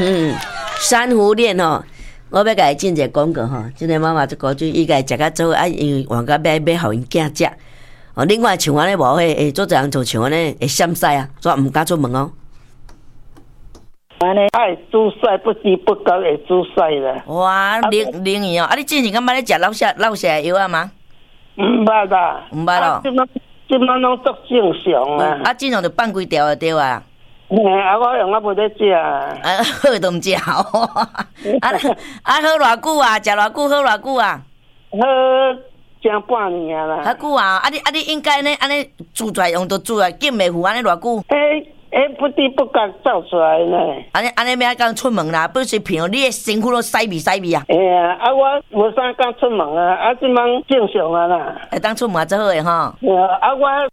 珊瑚链吼，我要甲伊进一个广告吼，即个妈妈这古酒伊家食较做啊，因为换到买互因囝食。哦，另外像安尼无迄会做一人做像安尼会闪晒啊，所以毋敢出门哦。 安尼爱煮晒不知不觉会煮晒啦。 哇，灵验哦！啊，你之前敢捌咧食老蛇药啊吗？ 毋捌啦， 毋捌咯。 即摆拢足正常啊。 啊，正常就放几条就对啊。 啊，我用啊无咧食。 啊，好都毋食哦。啊，好偌久啊？食偌久？好偌久啊？ 好。正半年啊啦， 较久啊！啊你应该安尼煮出来用到煮来紧袂糊安尼偌久？ 不知不觉走出来呢。 安尼要敢出门啦，不是骗你的身躯都洗味啊！ 啊，我无啥敢出门啊，啊，即摆正常啊啦。 会当出门最好的吼。 啊，我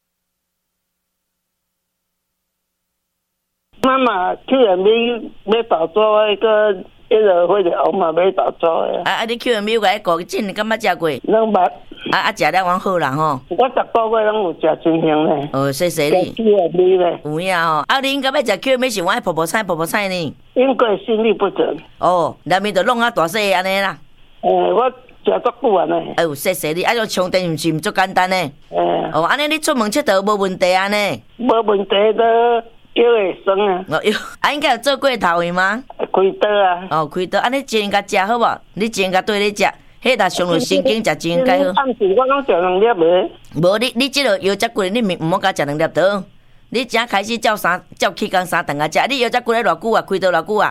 妈妈去人民要投资迄个。迄个或者我嘛要投资的。 啊！你去人民个国进，你敢捌食过？ 拢捌。 食了往好啦吼。 我10个月拢有食真香咧。 哦，谢谢你。 去人民咧。 有影吼。啊，你应该要食去人民是我婆婆菜呢。 因为心律不整。 哦，内面就弄啊大细安尼啦。 我食足久啊呢。 哎呦，谢谢你！啊，用充电毋是足简单呢。哦，安尼你出门佚佗无问题安尼。 无问题都。腰会酸啊！ 哦，啊，应该有做过头的吗？ 开刀啊！ 哦，开刀，啊，你真甲食好无？你真甲对咧食，迄若伤了神经食真应该好。 暗时我拢食2粒的。 无你即落腰脊骨，你毋好甲食2粒得。你正开始照气工3顿啊食，你腰脊骨咧偌久啊？开刀偌久啊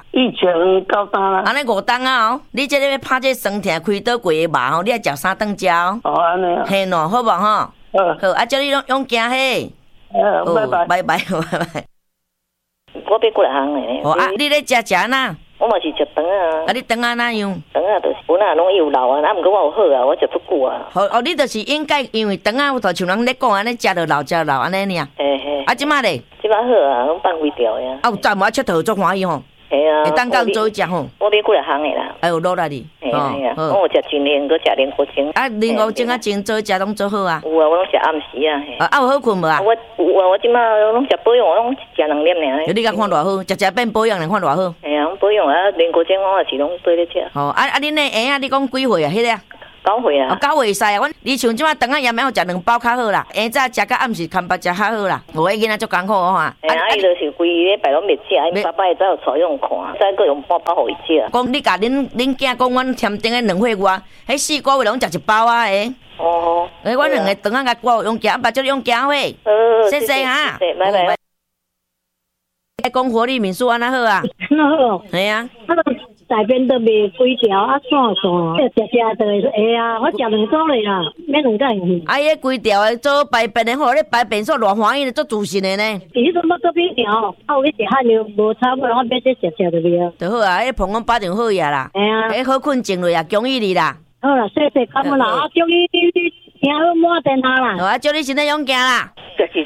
？19担啦。 安尼5顿啊哦！你即个要拍这酸痛开刀过的肉吼，你要食3顿食哦。 哦，安尼啊。 嘿喏，好无吼？好，啊，叫你用行嘿。 拜拜。 拜拜，拜拜。 我要过来行诶。 哦啊，你咧食哪？ 我嘛是食肠啊。 啊，你肠啊哪样？ 肠啊，就是本来拢有老啊，啊，毋过我有好啊，我食足久啊。 哦，你就是应该因为肠啊，有头像人咧讲安尼，食着老安尼尔。 嘿嘿。 啊，即摆咧？ 即摆好啊，拢放几条呀。 啊，有赞无？佚佗足欢喜吼。 系啊。 会当甲做食吼。 我要过来行诶啦。 哎呦，落来哩。 系啊系啊。我有食真莲，搁食莲菇精。 啊，莲菇精啊，真做食拢做好啊。 有啊，我拢食暗时啊。 啊，有好困无啊？ 我即摆拢食保养，我拢食2粒尔。 你甲看偌好，食变保养，看偌好。 系啊，保养啊，莲菇精我也是拢对咧食。 哦，啊，恁那婴仔你讲几岁啊？迄个 9岁啊。 哦，9岁使啊！你像即摆肠啊，也免好食2包较好啦。下早食到暗时空腹食较好啦。无迄囡仔足艰苦哦哈。 伊就是规礼拜拢袂食，因爸爸会走带用看，再搁用半包互伊食。 讲你甲恁囝讲，阮添订的2岁外，迄4个月拢食1包啊诶。 哦。 阮2个肠啊，甲我用行，把叫你用行喂。谢谢哈。 拜拜。 讲活力民宿安那好啊？ 安那好。 系啊。 内边都卖几条啊，散食就会啊，我食2组嘞啦，免2间去。 啊，迄几条的做排便的好，你排便说偌欢喜，做自信的呢。 迄阵要做几条，啊有去食汉药，无差不多我买这食就了。 就好啊，迄膀胱保养好呀啦。 系啊。 迄好困静落啊，恭喜你啦。 好啦，谢谢感恩啦，啊，祝你听好满电话啦。 好啊，祝你身体勇敢啦。 谢谢。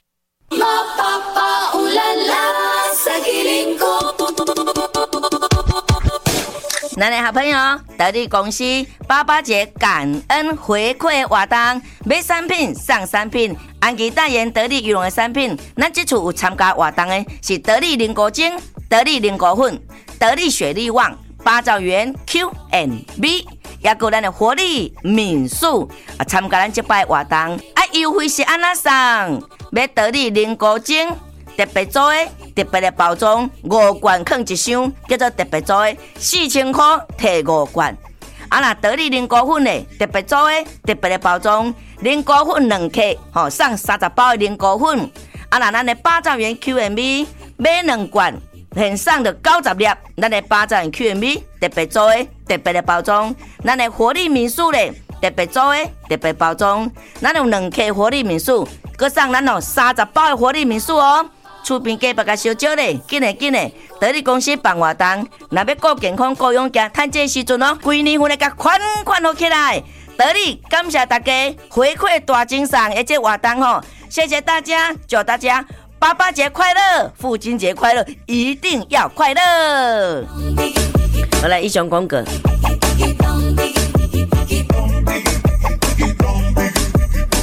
咱的好朋友得力公司88节感恩回馈活动，买产品送产品，安吉代言得力羽绒的产品。咱这次有参加活动的是得力灵果精、得力灵果粉、得力雪力旺、八兆元 Q&B， 也有咱的活力民宿啊，参加咱这摆活动啊，优惠是安那送？买得力灵果精。特别做的特别的包装，5罐放1箱，叫做特别做的，4000块摕5罐。啊，那得力灵果粉的特别做的特别的包装，灵果粉2克，吼送30包的灵果粉。啊，那咱的8兆元 Q&B 买2罐，现送着90粒。咱的8兆元 Q&B 特别做的特别的包装，咱的活力民宿咧特别做的特别包装，咱有2克活力民宿，搁送咱30包的活力民宿哦。厝边隔壁甲烧酒咧，紧诶！得力公司办活动，若要顾健康、顾勇健，趁这时阵哦，规年份来甲款好起来。得力感谢大家回馈大精神的这活动吼，谢谢大家，祝大家88节快乐，父亲节快乐，一定要快乐。好来，以上广告。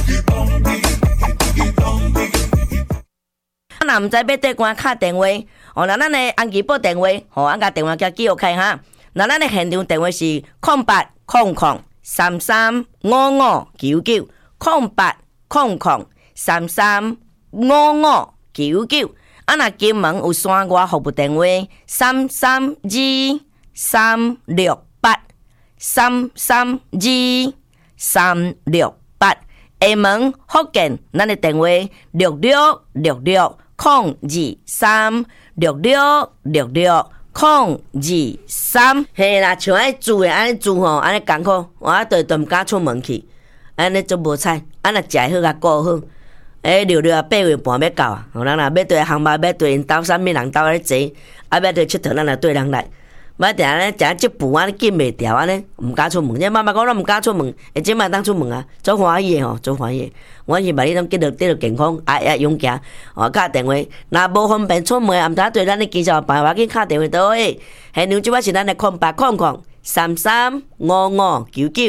若毋知要对官敲电话， 哦，那咱的安吉报电话，咱甲电话叫记录开哈。那咱的现场电话是0800335599，0800335599。若金门有山外服务电话332368，332368。厦门福建，咱的电话6666022366660223。嘿啦，像爱煮的安尼煮吼，安尼艰苦，我都毋敢出门去，安尼做无菜，若食好甲顾好。6啊8月半要到啊，咱若要对航班，要对因兜啥物人兜咧坐，要佚佚佗，咱来对人来。我定安尼食即饭安尼禁袂掉安尼，毋敢出门。即妈妈讲咱毋敢出门，即摆当出门啊，做欢喜的吼，做欢喜的。我希望你拢得到健康，勇行。敲电话，若无方便出门，毋知对咱的技术办法，紧敲电话倒去。现场即摆是咱的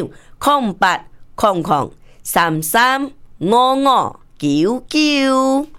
0800335599，0800335599。